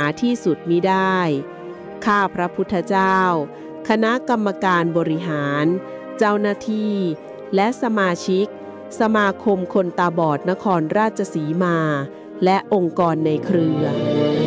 ที่สุดมิได้ข้าพระพุทธเจ้าคณะกรรมการบริหารเจ้าหน้าที่และสมาชิกสมาคมคนตาบอดนครราชสีมาและองค์กรในเครือ